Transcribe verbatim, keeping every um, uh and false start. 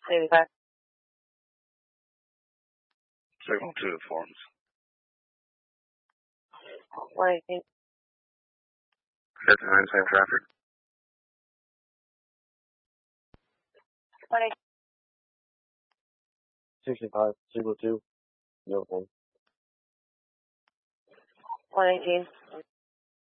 eighty-five. Signal two forms. one eighteen. fifty-nine, same traffic. one eighteen. sixty-five, signal two. No thing. one eighteen.